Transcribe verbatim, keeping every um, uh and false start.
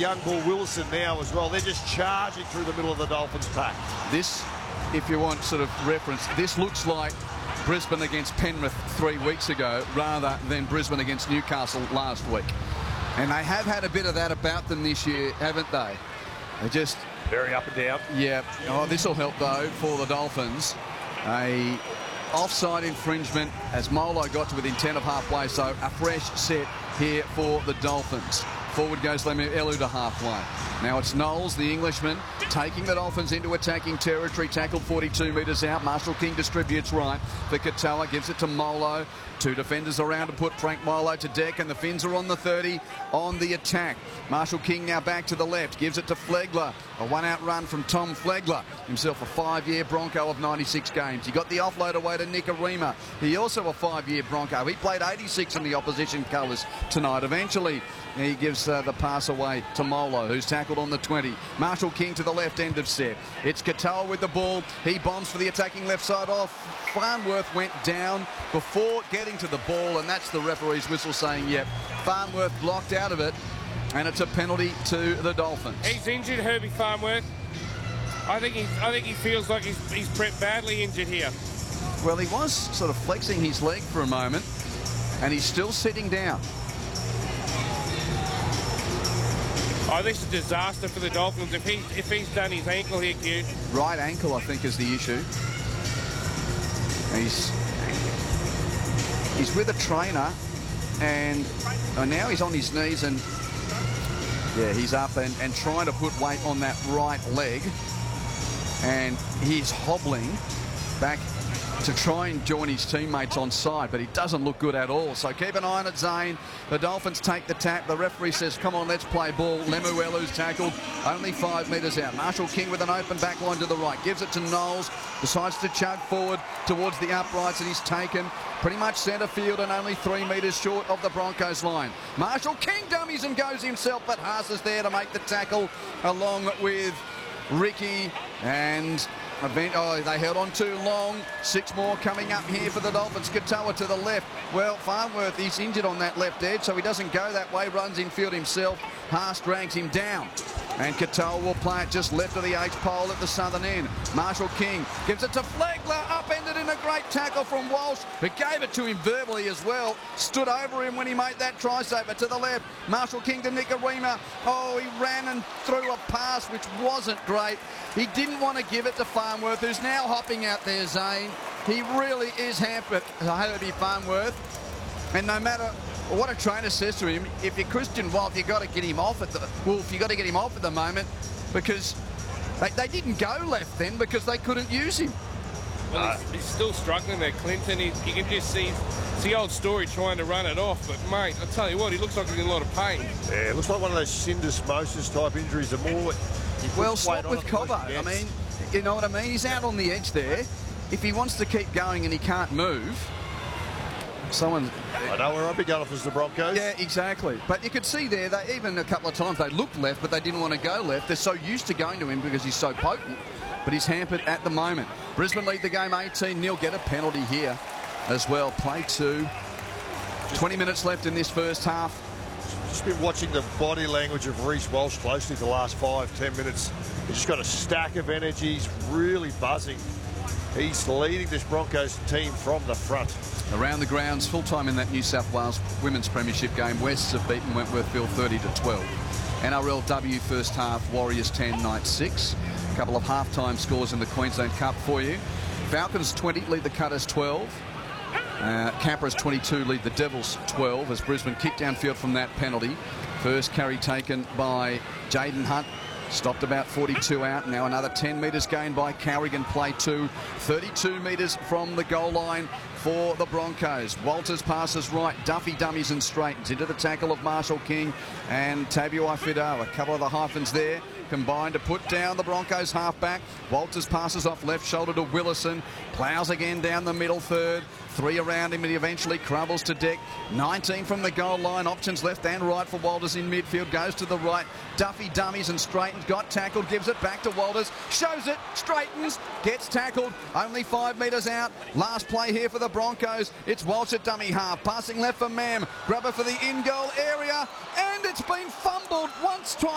young bull Wilson now as well. They're just charging through the middle of the Dolphins pack. This, if you want sort of reference, this looks like Brisbane against Penrith three weeks ago rather than Brisbane against Newcastle last week. And they have had a bit of that about them this year, haven't they? They just... Very up and down. Yeah. Oh, this will help, though, for the Dolphins. A offside infringement as Molo got to within ten of halfway, so a fresh set here for the Dolphins. Forward goes Lemuelu to halfway. Now it's Knowles, the Englishman, taking the Dolphins into attacking territory. Tackled forty-two metres out. Marshall King distributes right for Katoa. Gives it to Molo. Two defenders around to put Frank Molo to deck, and the Finns are on the thirty on the attack. Marshall King now back to the left. Gives it to Flegler. A one-out run from Tom Flegler. Himself a five-year Bronco of ninety-six games. He got the offload away to Nikorima. He also a five-year Bronco. He played eighty-six in the opposition colours tonight. Eventually, he gives uh, the pass away to Molo, who's tackled on the twenty. Marshall King to the left end of set. It's Katoa with the ball. He bombs for the attacking left side off. Farnworth went down before getting to the ball, and that's the referee's whistle saying, yep, Farnworth blocked out of it, and it's a penalty to the Dolphins. He's injured, Herbie Farnworth. I think he, I think he feels like he's, he's badly injured here. Well, he was sort of flexing his leg for a moment, and he's still sitting down. Oh, this is a disaster for the Dolphins. If, he, if he's done his ankle here, Q. Right ankle, I think, is the issue. He's, he's with a trainer, and oh, now he's on his knees, and yeah, he's up and, and trying to put weight on that right leg, and he's hobbling back to try and join his teammates on side, but he doesn't look good at all. So keep an eye on it, Zane. The Dolphins take the tap. The referee says, come on, let's play ball. Lemuelu's tackled, only five metres out. Marshall King with an open back line to the right. Gives it to Knowles. Decides to chug forward towards the uprights, and he's taken pretty much centre field and only three metres short of the Broncos line. Marshall King dummies and goes himself, but Haas is there to make the tackle along with Ricky, and Event, oh, they held on too long. Six more coming up here for the Dolphins. Katoa to the left. Well, Farnworth, he's injured on that left edge, so he doesn't go that way. Runs infield himself. Haas drags him down. And Katoa will play it just left of the H-pole at the southern end. Marshall King gives it to Flegler. Upended in a great tackle from Walsh, who gave it to him verbally as well. Stood over him when he made that try saver. To the left, Marshall King to Nikorima. Oh, he ran and threw a pass which wasn't great. He didn't want to give it to Farnworth, who's now hopping out there, Zane. He really is hampered, Herbie Farnworth. And no matter what a trainer says to him, if you're Christian Wolf, you've got to get him off at the Wolf. You've got to get him off at the moment, because they, they didn't go left then because they couldn't use him. Well, uh, he's, he's still struggling there, Clinton. He, you can just see it's the old story trying to run it off. But, mate, I tell you what, he looks like he's in a lot of pain. Yeah, it looks like one of those syndesmosis type injuries. The more well, swap with Cobbo. I mean, you know what I mean? He's out on the edge there. If he wants to keep going and he can't move, someone... I know where I'd be going if it was the Broncos. Yeah, exactly. But you could see there, that even a couple of times they looked left, but they didn't want to go left. They're so used to going to him because he's so potent, but he's hampered at the moment. Brisbane lead the game eighteen nil. Get a penalty here as well. Play two. twenty minutes left in this first half. Just been watching the body language of Reece Walsh closely the last five, ten minutes. He's just got a stack of energy. He's really buzzing. He's leading this Broncos team from the front. Around the grounds, full time in that New South Wales Women's Premiership game. Wests have beaten Wentworthville thirty to twelve. N R L W first half, Warriors ten, Knights six. A couple of half-time scores in the Queensland Cup for you. Falcons twenty, lead the Cutters twelve. Uh, Capras twenty-two, lead the Devils twelve as Brisbane kicked downfield from that penalty. First carry taken by Jaden Hunt. Stopped about forty-two out. Now another ten metres gained by Carrigan. Play two. thirty-two metres from the goal line for the Broncos. Walters passes right. Duffy dummies and straightens into the tackle of Marshall King and Tabuai Fido. A couple of the hyphens there combined to put down the Broncos halfback. Walters passes off left shoulder to Willison. Plows again down the middle third. Three around him and he eventually crumbles to deck. nineteen from the goal line. Options left and right for Walters in midfield. Goes to the right. Duffy dummies and straightens. Got tackled. Gives it back to Walters. Shows it. Straightens. Gets tackled. Only five metres out. Last play here for the Broncos. It's Walsh at dummy half. Passing left for Mam. Grubber for the in-goal area. And it's been fumbled once, twice.